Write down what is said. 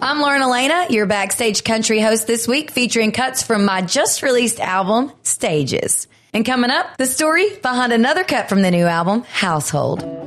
I'm Lauren Elena, your Backstage Country host this week, featuring cuts from my just-released album, Stages. And coming up, the story behind another cut from the new album, Household.